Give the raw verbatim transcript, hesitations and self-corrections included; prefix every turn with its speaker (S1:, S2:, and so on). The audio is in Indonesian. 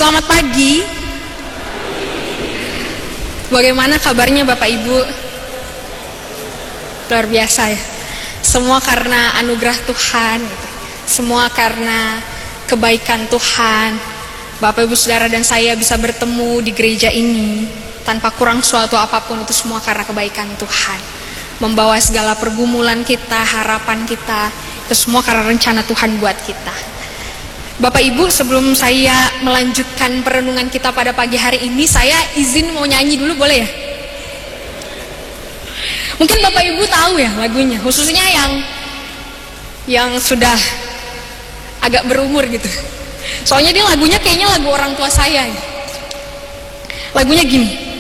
S1: Selamat pagi. Bagaimana kabarnya Bapak Ibu? Luar biasa ya. Semua karena anugerah Tuhan, semua karena kebaikan Tuhan. Bapak Ibu Saudara dan saya bisa bertemu di gereja ini tanpa kurang suatu apapun, itu semua karena kebaikan Tuhan. Membawa segala pergumulan kita, harapan kita, itu semua karena rencana Tuhan buat kita. Bapak Ibu, sebelum saya melanjutkan perenungan kita pada pagi hari ini, saya izin mau nyanyi dulu, boleh ya? Mungkin Bapak Ibu tahu ya lagunya, khususnya yang yang sudah agak berumur gitu. Soalnya dia lagunya kayaknya lagu orang tua saya. Lagunya gini.